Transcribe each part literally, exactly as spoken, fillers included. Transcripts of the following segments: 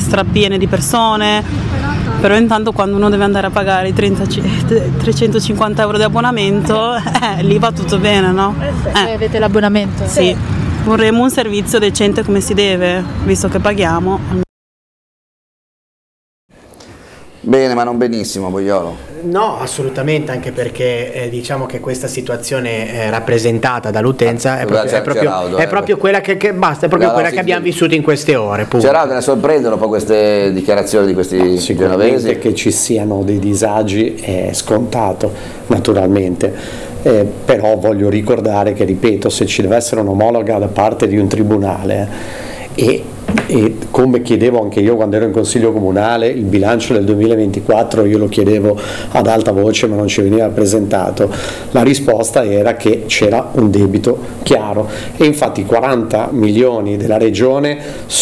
strapiene di persone, però intanto quando uno deve andare a pagare i trenta, trecentocinquanta euro di abbonamento, eh, lì va tutto bene, no? Eh. Avete l'abbonamento? Sì, vorremmo un servizio decente come si deve, visto che paghiamo. Bene, ma non benissimo, Boiolo. No, assolutamente, anche perché eh, diciamo che questa situazione eh, rappresentata dall'utenza ah, è proprio, è proprio, Geraldo, è eh, proprio quella che, che basta, è proprio no, quella no, che sì, abbiamo sì. vissuto in queste ore. Geraldo, ne sorprendono un po' queste dichiarazioni di questi no, sicuramente genovesi? Che ci siano dei disagi è scontato, naturalmente. Eh, però voglio ricordare che, ripeto, se ci deve essere un'omologa da parte di un tribunale e e come chiedevo anche io quando ero in consiglio comunale, il bilancio del duemilaventiquattro io lo chiedevo ad alta voce ma non ci veniva presentato, la risposta era che c'era un debito chiaro e infatti quaranta milioni della regione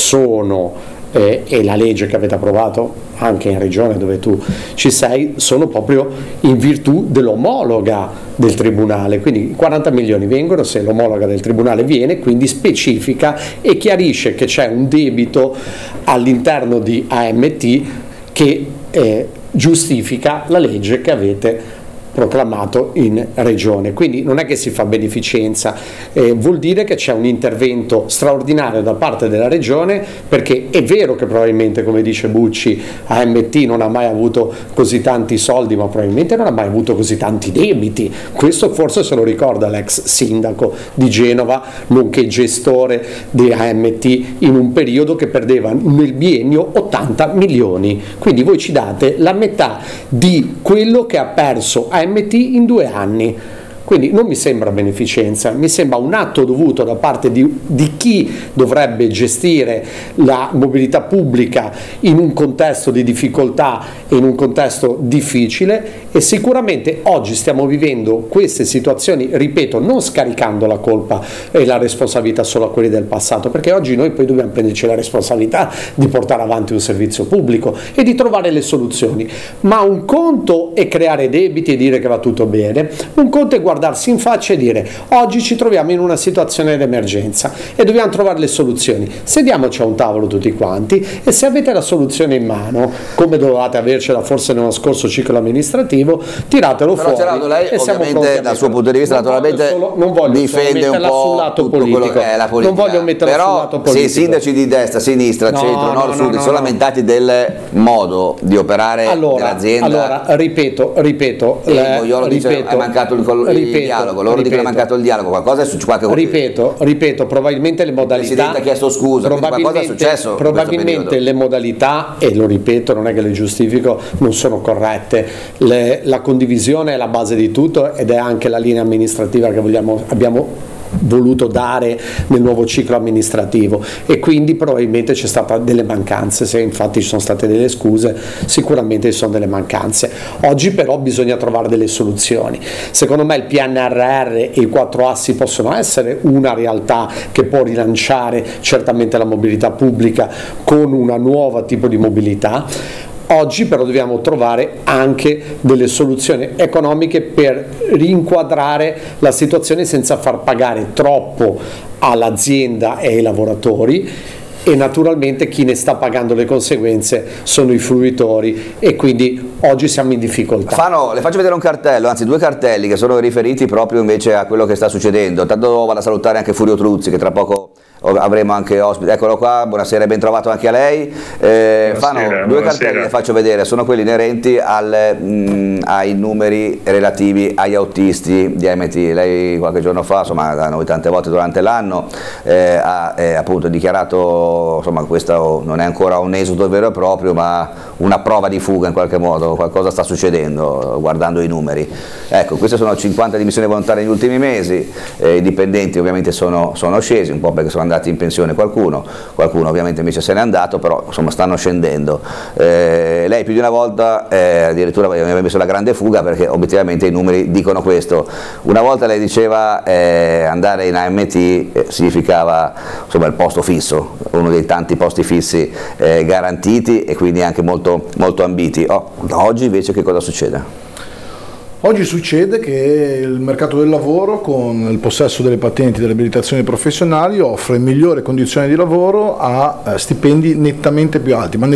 sono Eh, e la legge che avete approvato anche in regione dove tu ci sei sono proprio in virtù dell'omologa del tribunale, quindi quaranta milioni vengono se l'omologa del tribunale viene, quindi specifica e chiarisce che c'è un debito all'interno di A M T che eh, giustifica la legge che avete proclamato in regione, quindi non è che si fa beneficenza, eh, vuol dire che c'è un intervento straordinario da parte della regione, perché è vero che probabilmente, come dice Bucci, A M T non ha mai avuto così tanti soldi, ma probabilmente non ha mai avuto così tanti debiti, questo forse se lo ricorda l'ex sindaco di Genova, nonché gestore di A M T in un periodo che perdeva nel biennio ottanta milioni, quindi voi ci date la metà di quello che ha perso A M T in due anni. Quindi non mi sembra beneficenza, mi sembra un atto dovuto da parte di, di chi dovrebbe gestire la mobilità pubblica in un contesto di difficoltà e in un contesto difficile, e sicuramente oggi stiamo vivendo queste situazioni, ripeto, non scaricando la colpa e la responsabilità solo a quelli del passato, perché oggi noi poi dobbiamo prenderci la responsabilità di portare avanti un servizio pubblico e di trovare le soluzioni, ma un conto è creare debiti e dire che va tutto bene, un conto è guardare guardarsi in faccia e dire oggi ci troviamo in una situazione d'emergenza e dobbiamo trovare le soluzioni, sediamoci a un tavolo tutti quanti e se avete la soluzione in mano, come dovevate avercela forse nello scorso ciclo amministrativo, tiratelo però fuori. Geraldo, lei e siamo ovviamente dal suo punto di vista non naturalmente solo, non voglio difende un po' sul lato tutto politico, quello che è la politica, non voglio metterla però sul lato politico. se i sindaci di destra, sinistra, no, centro, no, nord, no, sud no, sono no. lamentati del modo di operare allora, dell'azienda, allora ripeto ripeto e le, Boiolo dice ripeto, è mancato il, il ripeto, dialogo, loro dicono che è mancato il dialogo, qualcosa è successo, qualche... ripeto ripeto probabilmente le modalità, il Presidente ha chiesto scusa, qualcosa è successo probabilmente le modalità, e lo ripeto, non è che le giustifico, non sono corrette, le, la condivisione è la base di tutto ed è anche la linea amministrativa che vogliamo, abbiamo voluto dare nel nuovo ciclo amministrativo, e quindi probabilmente c'è stata delle mancanze, se infatti ci sono state delle scuse sicuramente ci sono delle mancanze. Oggi però bisogna trovare delle soluzioni, secondo me il P N R R e i quattro assi possono essere una realtà che può rilanciare certamente la mobilità pubblica con una nuova tipo di mobilità. Oggi però dobbiamo trovare anche delle soluzioni economiche per rinquadrare la situazione senza far pagare troppo all'azienda e ai lavoratori, e naturalmente chi ne sta pagando le conseguenze sono i fruitori, e quindi oggi siamo in difficoltà. Fano, le faccio vedere un cartello, anzi due cartelli che sono riferiti proprio invece a quello che sta succedendo. Tanto vado a salutare anche Furio Truzzi, che tra poco avremo anche ospite. Eccolo qua, buonasera e ben trovato anche a lei. Eh, Fano, due buonasera. Cartelli le faccio vedere, sono quelli inerenti al, mh, ai numeri relativi agli autisti di A M T. Lei qualche giorno fa, insomma, da noi tante volte durante l'anno, eh, ha eh, appunto dichiarato, insomma, questo non è ancora un esodo vero e proprio, ma una prova di fuga in qualche modo, qualcosa sta succedendo guardando i numeri. Ecco, queste sono cinquanta dimissioni volontarie negli ultimi mesi, eh, i dipendenti ovviamente sono, sono scesi, un po' perché sono andati in pensione qualcuno, qualcuno ovviamente invece se n'è andato, però insomma stanno scendendo. Eh, lei più di una volta eh, addirittura mi aveva messo la grande fuga, perché obiettivamente i numeri dicono questo. Una volta lei diceva eh, andare in A M T eh, significava insomma il posto fisso, uno dei tanti posti fissi eh, garantiti e quindi anche molto, molto ambiti. Oh, oggi invece che cosa succede? Oggi succede che il mercato del lavoro, con il possesso delle patenti e delle abilitazioni professionali, offre migliori condizioni di lavoro a stipendi nettamente più alti, ma